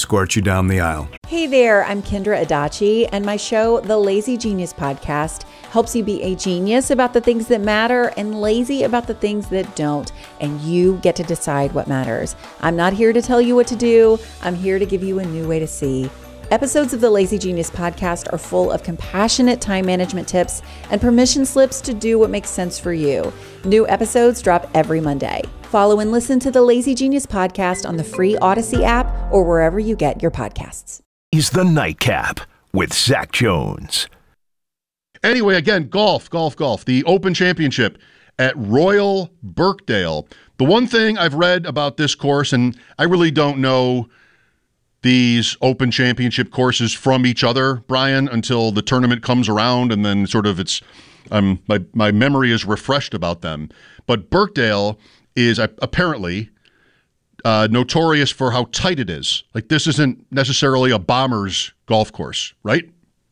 escort you down the aisle. Hey there, I'm Kendra Adachi, and my show, The Lazy Genius Podcast, helps you be a genius about the things that matter and lazy about the things that don't, and you get to decide what matters. I'm not here to tell you what to do. I'm here to give you a new way to see. Episodes of the Lazy Genius Podcast are full of compassionate time management tips and permission slips to do what makes sense for you. New episodes drop every Monday. Follow and listen to the Lazy Genius Podcast on the free Odyssey app or wherever you get your podcasts. Is the Nightcap with Zach Jones. Anyway, again, golf. The Open Championship at Royal Birkdale. The one thing I've read about this course, and I really don't know these Open Championship courses from each other, Brian, until the tournament comes around, and then sort of it's my memory is refreshed about them. But Birkdale is apparently notorious for how tight it is. Like, this isn't necessarily a bomber's golf course, right?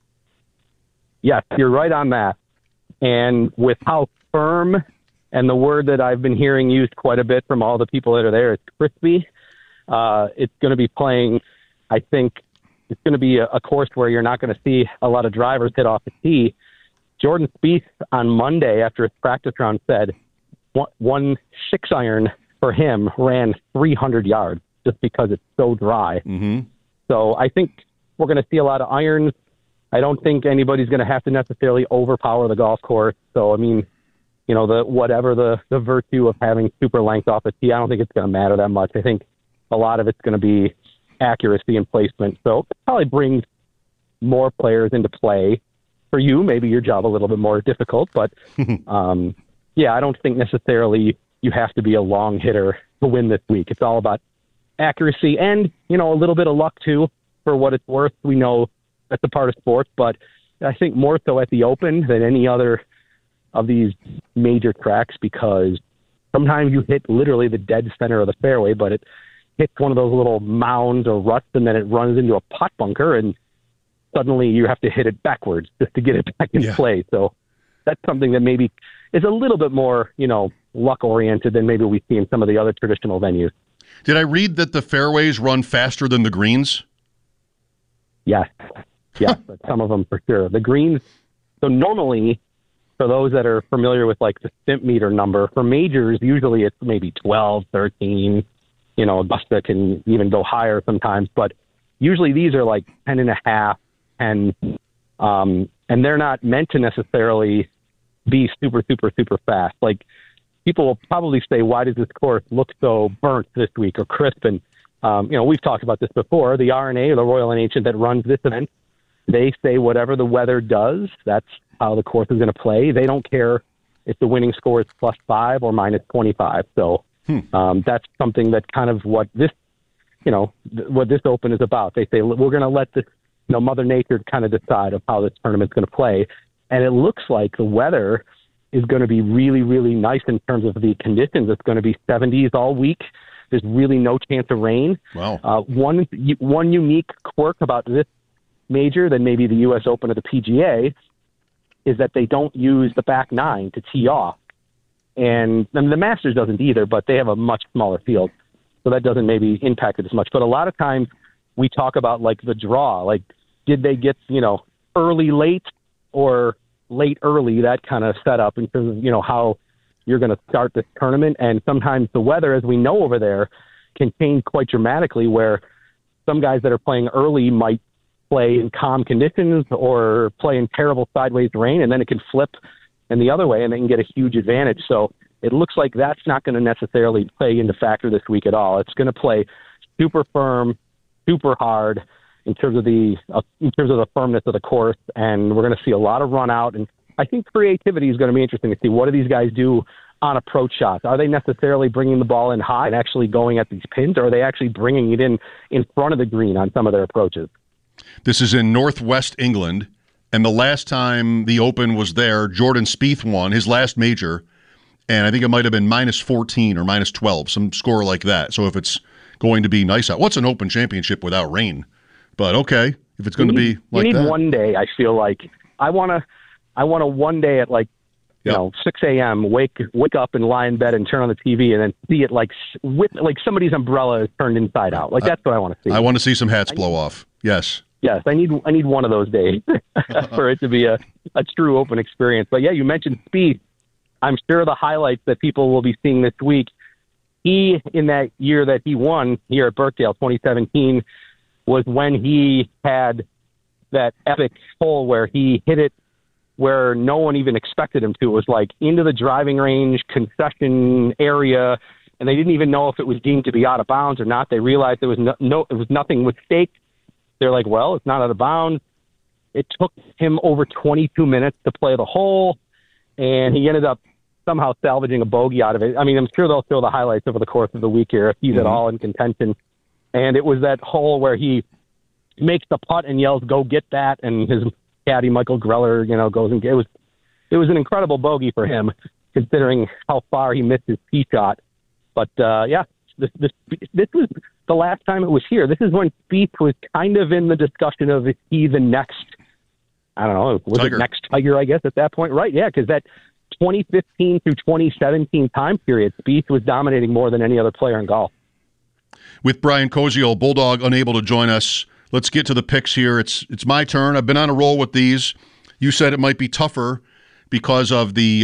Yes, you're right on that. And with how firm, and the word that I've been hearing used quite a bit from all the people that are there, is crispy. It's going to be playing, I think, it's going to be a course where you're not going to see a lot of drivers hit off the tee. Jordan Spieth on Monday after his practice round said one 6-iron for him ran 300 yards just because it's so dry. Mm-hmm. So I think we're going to see a lot of irons. I don't think anybody's going to have to necessarily overpower the golf course. So, I mean, you know, the virtue of having super length off the tee, I don't think it's going to matter that much. I think a lot of it's going to be accuracy and placement. So it probably brings more players into play. For you, maybe your job a little bit more difficult, but yeah, I don't think necessarily you have to be a long hitter to win this week. It's all about accuracy and, you know, a little bit of luck too, for what it's worth. We know that's a part of sports, but I think more so at the Open than any other of these major tracks, because sometimes you hit literally the dead center of the fairway, but it hits one of those little mounds or ruts, and then it runs into a pot bunker, and suddenly you have to hit it backwards just to get it back in play. So that's something that maybe is a little bit more, you know, luck-oriented than maybe we see in some of the other traditional venues. Did I read that the fairways run faster than the greens? Yes, but some of them for sure. The greens, so normally, for those that are familiar with like the stimp meter number, for majors, usually it's maybe 12, 13, you know, Augusta can even go higher sometimes, but usually these are like 10 and a half, and they're not meant to necessarily be super, super, super fast. Like, people will probably say, why does this course look so burnt this week or crisp? And, you know, we've talked about this before. The R&A, or the Royal and Ancient, that runs this event, they say whatever the weather does, that's how the course is going to play. They don't care if the winning score is +5 or -25. So that's something that kind of what this, you know, what this Open is about. They say, we're going to let this, you know, Mother Nature kind of decide of how this tournament's going to play. And it looks like the weather is going to be really, really nice in terms of the conditions. It's going to be 70s all week. There's really no chance of rain. Wow. One unique quirk about this major than maybe the U.S. Open or the PGA is that they don't use the back nine to tee off. And the Masters doesn't either, but they have a much smaller field. So that doesn't maybe impact it as much. But a lot of times we talk about like the draw, like did they get, you know, early, late or late, early, that kind of setup in terms of, you know, how you're going to start this tournament. And sometimes the weather, as we know over there, can change quite dramatically, where some guys that are playing early might play in calm conditions or play in terrible sideways rain, and then it can flip in the other way and they can get a huge advantage. So it looks like that's not going to necessarily play into factor this week at all. It's going to play super firm, super hard in terms of the firmness of the course, and we're going to see a lot of run out. And I think creativity is going to be interesting to see. What do these guys do on approach shots? Are they necessarily bringing the ball in high and actually going at these pins, or are they actually bringing it in front of the green on some of their approaches? This is in Northwest England, and the last time the Open was there, Jordan Spieth won his last major, and I think it might have been -14 or -12, some score like that. So if it's going to be nice out, what's an Open Championship without rain? But okay, if it's going to be like that. You need one day, I feel like. I want a one day at like 6 a.m., wake up and lie in bed and turn on the TV and then see it like somebody's umbrella is turned inside out. Like, that's what I want to see. I want to see some hats blow off. Yes. Yes, I need one of those days for it to be a true open experience. But yeah, you mentioned Spieth. I'm sure the highlights that people will be seeing this week, he, in that year that he won here at Birkdale, 2017, was when he had that epic hole where he hit it where no one even expected him to. It was like into the driving range, concession area, and they didn't even know if it was deemed to be out of bounds or not. They realized there was it was nothing with stake. They're like, well, it's not out of bounds. It took him over 22 minutes to play the hole, and he ended up somehow salvaging a bogey out of it. I mean, I'm sure they'll show the highlights over the course of the week here if he's at all in contention. And it was that hole where he makes the putt and yells, "Go get that!" And his caddy, Michael Greller, goes and it was an incredible bogey for him, considering how far he missed his tee shot. But this was the last time it was here. This is when Spieth was kind of in the discussion of is he the next, I don't know, was Tiger. it next Tiger, I guess, at that point? Right, yeah, because that 2015 through 2017 time period, Spieth was dominating more than any other player in golf. With Brian Koziol, Bulldog, unable to join us, let's get to the picks here. It's my turn. I've been on a roll with these. You said it might be tougher because of the,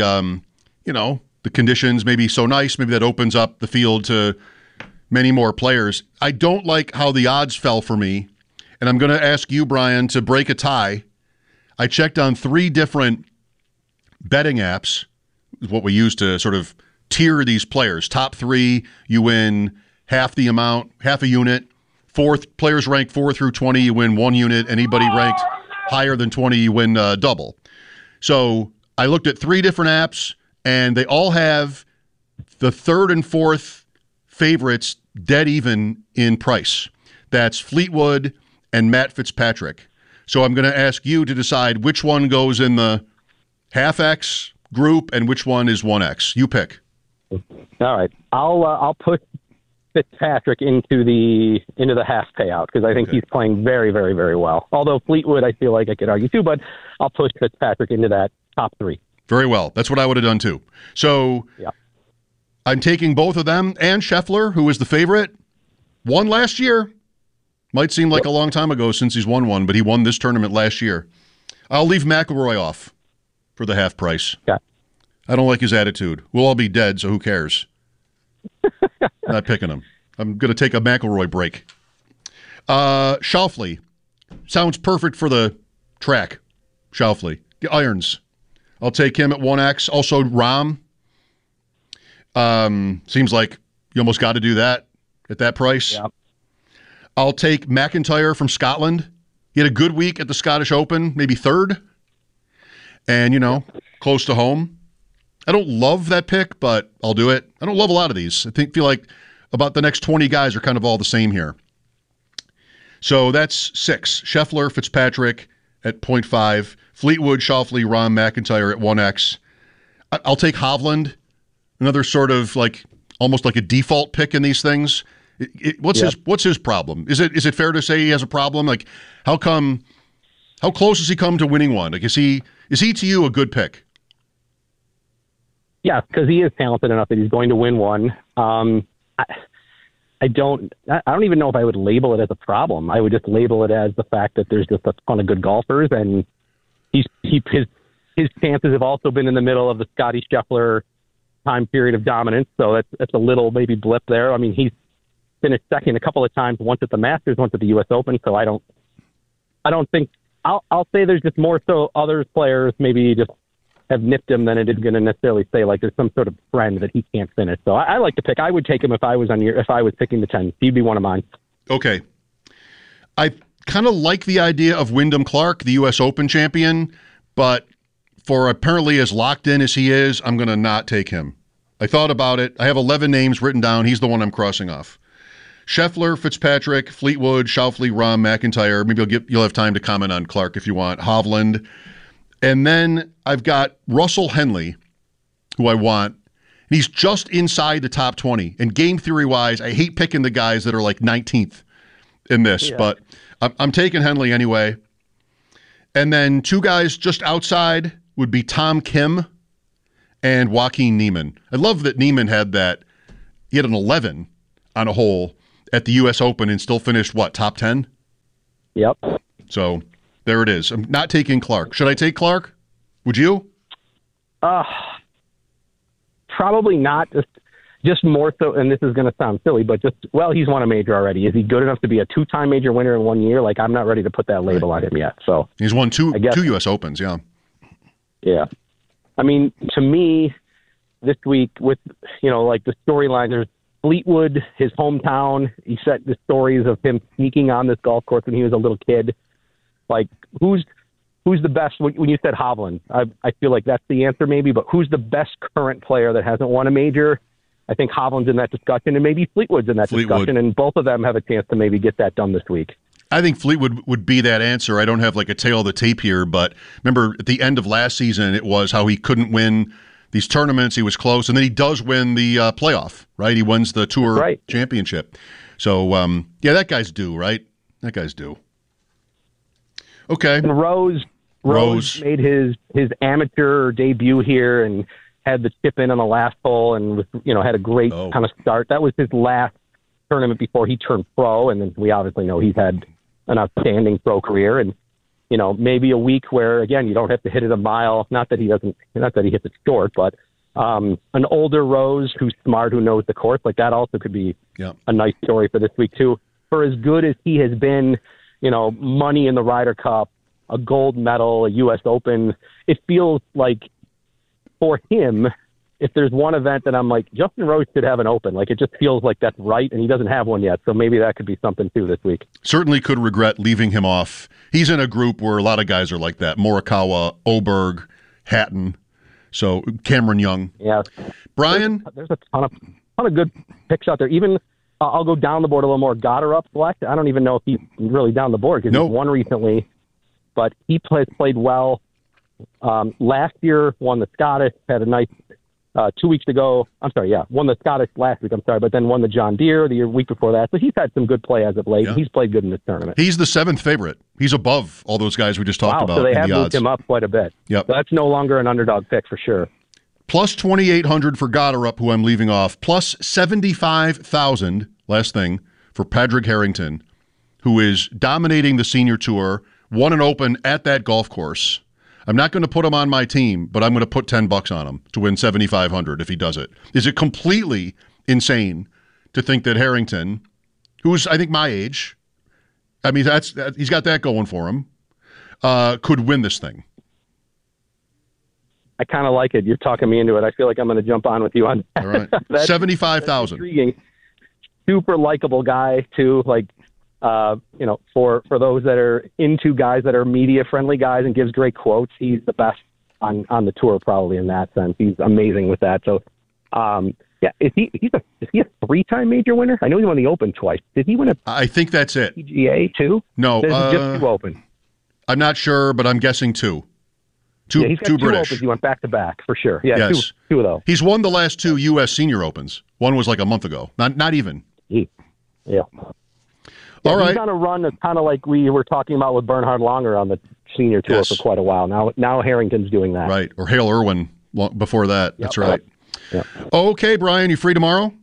the conditions maybe so nice. Maybe that opens up the field to many more players. I don't like how the odds fell for me, and I'm going to ask you, Brian, to break a tie. I checked on 3 different betting apps, what we use to sort of tier these players. Top 3, you win half the amount, half a unit. Players ranked 4 through 20, you win 1 unit. Anybody ranked higher than 20, you win double. So I looked at 3 different apps, and they all have the 3rd and 4th favorites dead even in price. That's Fleetwood and Matt Fitzpatrick. So I'm going to ask you to decide which one goes in the half X group and which one is 1X. You pick. All right. I'll put Fitzpatrick into the half payout because I think he's playing very, very, very well. Although Fleetwood, I feel like I could argue too, but I'll push Fitzpatrick into that top 3. Very well. That's what I would have done too. So I'm taking both of them and Scheffler, who is the favorite. Won last year. Might seem like a long time ago since he's won one, but he won this tournament last year. I'll leave McIlroy off for the half price. Yeah. I don't like his attitude. We'll all be dead, so who cares? Not picking him. I'm going to take a McIlroy break. Schauffele. Sounds perfect for the track. Schauffele. The irons. I'll take him at 1X. Also, Rahm. Seems like you almost got to do that at that price. Yeah. I'll take McIntyre from Scotland. He had a good week at the Scottish Open, maybe 3rd. And, close to home. I don't love that pick, but I'll do it. I don't love a lot of these. I feel like about the next 20 guys are kind of all the same here. So that's 6. Scheffler, Fitzpatrick at 0.5. Fleetwood, Schauffele, Rahm, McIntyre at 1X. I'll take Hovland, another sort of almost like a default pick in these things. What's his problem? Is it fair to say he has a problem? Like, how close has he come to winning one? Like, is he to you a good pick? Yeah, because he is talented enough that he's going to win one. I don't even know if I would label it as a problem. I would just label it as the fact that there's just a ton of good golfers, and his chances have also been in the middle of the Scotty Scheffler time period of dominance. So that's a little maybe blip there. I mean, he's finished second a couple of times, once at the Masters, once at the U.S. Open. So I don't think I'll say there's just more so other players maybe just have nipped him than it is going to necessarily say like there's some sort of trend that he can't finish. So I like to pick. I would take him if I was picking the 10. He'd be one of mine. Okay. I kind of like the idea of Wyndham Clark, the U.S. Open champion, but for apparently as locked in as he is, I'm going to not take him. I thought about it. I have 11 names written down. He's the one I'm crossing off. Scheffler, Fitzpatrick, Fleetwood, Schauffele, Rahm, McIntyre. Maybe you'll have time to comment on Clark if you want. Hovland. And then I've got Russell Henley, who I want. And he's just inside the top 20. And game theory-wise, I hate picking the guys that are like 19th in this, but I'm taking Henley anyway. And then 2 guys just outside would be Tom Kim and Joaquin Niemann. I love that Niemann had he had an 11 on a hole at the U.S. Open and still finished, top 10? Yep. So there it is. I'm not taking Clark. Should I take Clark? Would you? Probably not. Just more so, and this is going to sound silly, but he's won a major already. Is he good enough to be a 2-time major winner in 1 year? Like, I'm not ready to put that label on him yet. So he's won two U.S. Opens, yeah. Yeah. I mean, to me, this week with, the storyline, there's Fleetwood, his hometown. He set the stories of him sneaking on this golf course when he was a little kid. Like, who's the best? When you said Hovland, I feel like that's the answer maybe, but who's the best current player that hasn't won a major? I think Hovland's in that discussion, and maybe Fleetwood's in that discussion, and both of them have a chance to maybe get that done this week. I think Fleetwood would be that answer. I don't have like a tail of the tape here, but remember at the end of last season, it was how he couldn't win these tournaments. He was close, and then he does win the playoff, right? He wins the Tour Championship. So, that guy's due, right? That guy's due. Okay. And Rose made his amateur debut here and had the chip in on the last hole and was, had a great kind of start. That was his last tournament before he turned pro, and then we obviously know he's had an outstanding pro career. And maybe a week where again you don't have to hit it a mile. Not that he hits it short, but an older Rose who's smart, who knows the course, like that also could be a nice story for this week too. For as good as he has been, money in the Ryder Cup, a gold medal, a U.S. Open, it feels like for him, if there's one event that I'm like, Justin Rose should have an Open. Like, it just feels like that's right, and he doesn't have one yet. So maybe that could be something too this week. Certainly could regret leaving him off. He's in a group where a lot of guys are like that. Morikawa, Oberg, Hatton, so Cameron Young. Yeah. Brian? There's a ton of good picks out there. Even I'll go down the board a little more. Gotterup select. I don't even know if he's really down the board because he's won recently, but he played well. Last year, won the Scottish, had a nice 2 weeks ago. Won the Scottish last week, but then won the John Deere the week before that. So he's had some good play as of late. Yeah. He's played good in this tournament. He's the 7th favorite. He's above all those guys we just talked about. So they have moved odds. Him up quite a bit. Yep. So that's no longer an underdog pick for sure. Plus 2,800 for Gotterup, who I'm leaving off. Plus 75,000, last thing, for Padraig Harrington, who is dominating the senior tour, won an Open at that golf course. I'm not going to put him on my team, but I'm going to put $10 on him to win 7,500 if he does it. Is it completely insane to think that Harrington, who's I think my age, I mean he's got that going for him, could win this thing? I kind of like it. You're talking me into it. I feel like I'm going to jump on with you on that. All right, 75,000. Intriguing. Super likable guy too. Like. For those that are into guys that are media friendly guys and gives great quotes, he's the best on the tour probably in that sense. He's amazing with that. So, is he a 3-time major winner? I know he won the Open twice. Did he win a? I think that's it. PGA too? No, just 2 Open. I'm not sure, but I'm guessing 2. He's got 2 British. Opens. He went back to back for sure. Yeah, yes. 2 of those. He's won the last 2 U.S. Senior Opens. One was like a month ago. Not even. Yeah. All right. He's on a run that's kind of like we were talking about with Bernhard Langer on the senior tour for quite a while. Now Harrington's doing that. Right. Or Hale Irwin before that. That's right. Yep. Okay, Brian, you free tomorrow?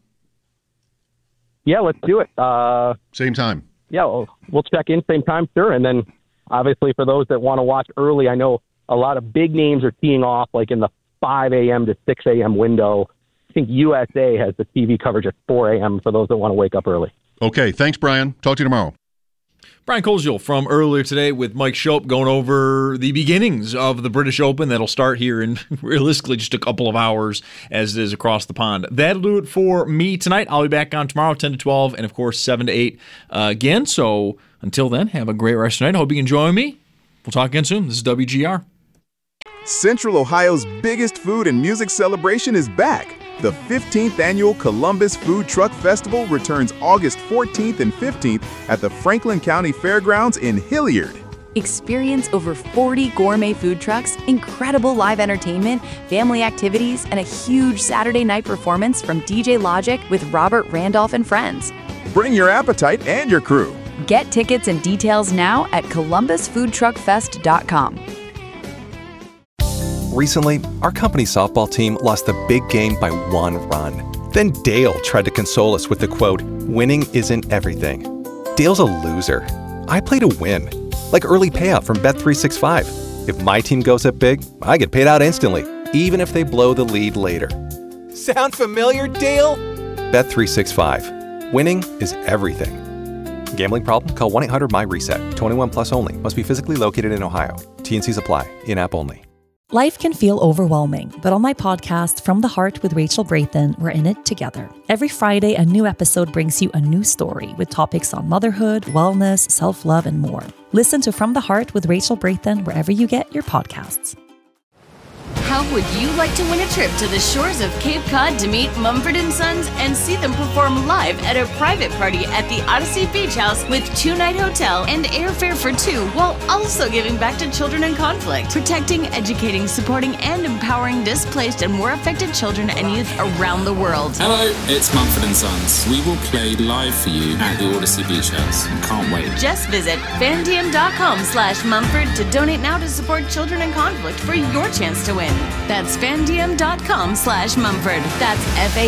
Yeah, let's do it. Same time. Yeah, we'll check in same time, sure. And then obviously for those that want to watch early, I know a lot of big names are teeing off like in the 5 a.m. to 6 a.m. window. I think USA has the TV coverage at 4 a.m. for those that want to wake up early. Okay, thanks, Brian. Talk to you tomorrow. Brian Koziol from earlier today with Mike Schopp going over the beginnings of the British Open that'll start here in realistically just a couple of hours as it is across the pond. That'll do it for me tonight. I'll be back on tomorrow, 10 to 12, and of course 7 to 8 again. So until then, have a great rest of the night. I hope you can join me. We'll talk again soon. This is WGR. Central Ohio's biggest food and music celebration is back. The 15th Annual Columbus Food Truck Festival returns August 14th and 15th at the Franklin County Fairgrounds in Hilliard. Experience over 40 gourmet food trucks, incredible live entertainment, family activities, and a huge Saturday night performance from DJ Logic with Robert Randolph and friends. Bring your appetite and your crew. Get tickets and details now at columbusfoodtruckfest.com. Recently, our company's softball team lost the big game by 1 run. Then Dale tried to console us with the quote, "Winning isn't everything." Dale's a loser. I play to win, like early payout from Bet365. If my team goes up big, I get paid out instantly, even if they blow the lead later. Sound familiar, Dale? Bet365. Winning is everything. Gambling problem? Call 1-800-MY-RESET. 21 plus only. Must be physically located in Ohio. T&Cs apply. In-app only. Life can feel overwhelming, but on my podcast, From the Heart with Rachel Brathen, we're in it together. Every Friday, a new episode brings you a new story with topics on motherhood, wellness, self-love, and more. Listen to From the Heart with Rachel Brathen wherever you get your podcasts. How would you like to win a trip to the shores of Cape Cod to meet Mumford & Sons and see them perform live at a private party at the Odyssey Beach House with 2-night hotel and airfare for 2, while also giving back to children in conflict, protecting, educating, supporting, and empowering displaced and war affected children and youth around the world? Hello, it's Mumford & Sons. We will play live for you at the Odyssey Beach House. Can't wait. Just visit fandiem.com/Mumford to donate now to support children in conflict for your chance to win. That's fandiem.com/Mumford. That's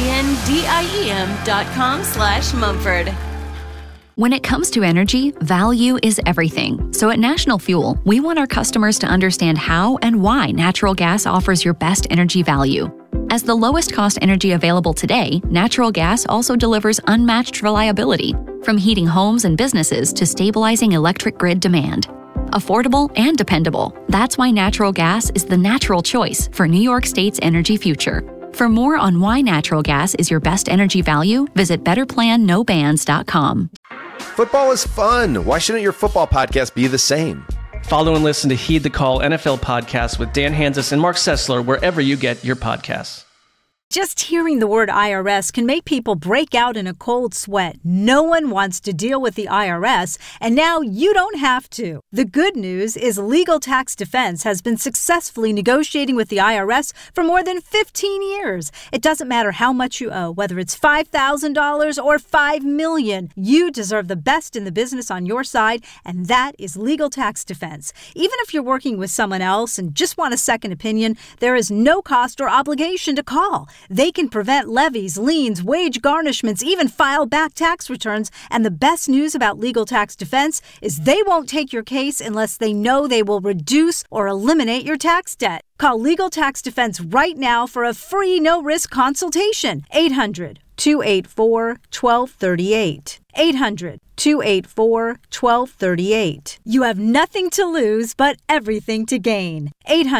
FANDIEM.com/Mumford. When it comes to energy, value is everything. So at National Fuel, we want our customers to understand how and why natural gas offers your best energy value. As the lowest cost energy available today, natural gas also delivers unmatched reliability, from heating homes and businesses to stabilizing electric grid demand. Affordable and dependable. That's why natural gas is the natural choice for New York State's energy future. For more on why natural gas is your best energy value, visit betterplannobans.com. Football is fun. Why shouldn't your football podcast be the same? Follow and listen to Heed the Call NFL podcast with Dan Hanzus and Mark Sessler wherever you get your podcasts. Just hearing the word IRS can make people break out in a cold sweat. No one wants to deal with the IRS, and now you don't have to. The good news is Legal Tax Defense has been successfully negotiating with the IRS for more than 15 years. It doesn't matter how much you owe, whether it's $5,000 or $5 million. You deserve the best in the business on your side, and that is Legal Tax Defense. Even if you're working with someone else and just want a second opinion, there is no cost or obligation to call. They can prevent levies, liens, wage garnishments, even file back tax returns. And the best news about Legal Tax Defense is they won't take your case unless they know they will reduce or eliminate your tax debt. Call Legal Tax Defense right now for a free no-risk consultation. 800-284-1238. 800-284-1238. You have nothing to lose, but everything to gain.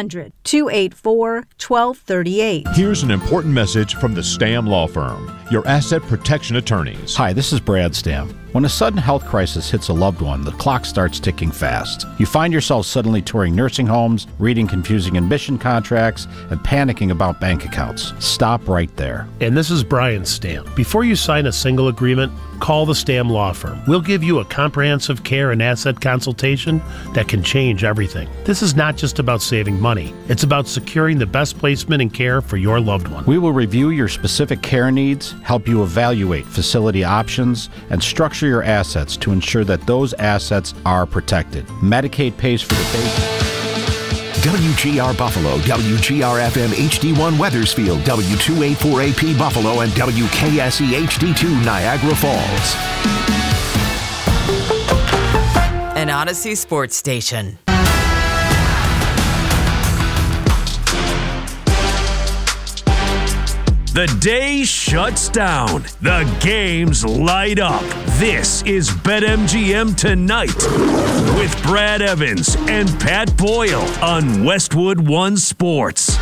800-284-1238. Here's an important message from the Stamm Law Firm, your asset protection attorneys. Hi, this is Brad Stamm. When a sudden health crisis hits a loved one, the clock starts ticking fast. You find yourself suddenly touring nursing homes, reading confusing admission contracts, and panicking about bank accounts. Stop right there. And this is Brian Stamm. Before you sign a single agreement, call the Stamm Law Firm. We'll give you a comprehensive care and asset consultation that can change everything. This is not just about saving money. It's about securing the best placement and care for your loved one. We will review your specific care needs, help you evaluate facility options, and structure your assets to ensure that those assets are protected. Medicaid pays for the basics. WGR Buffalo, WGR-FM HD1 Weathersfield, W284AP Buffalo, and WKSE HD2 Niagara Falls. An Odyssey sports station. The day shuts down. The games light up. This is BetMGM Tonight with Brad Evans and Pat Boyle on Westwood One Sports.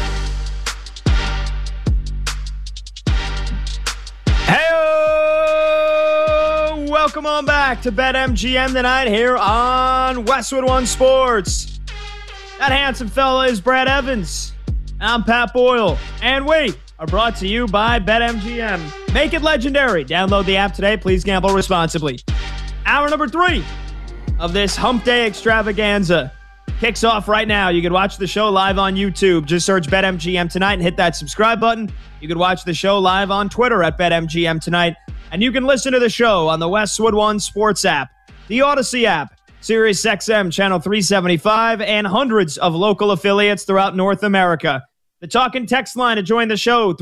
Hey, welcome on back to BetMGM Tonight here on Westwood One Sports. That handsome fella is Brad Evans. I'm Pat Boyle. And we are brought to you by BetMGM. Make it legendary. Download the app today. Please gamble responsibly. Hour number 3 of this Hump Day extravaganza kicks off right now. You can watch the show live on YouTube. Just search BetMGM Tonight and hit that subscribe button. You can watch the show live on Twitter at BetMGM Tonight. And you can listen to the show on the Westwood One Sports app, the Odyssey app, Sirius XM Channel 375, and hundreds of local affiliates throughout North America. The talk and text line to join the show,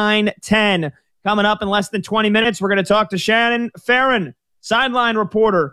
310-840-4910. Coming up in less than 20 minutes, we're going to talk to Shannon Farren, sideline reporter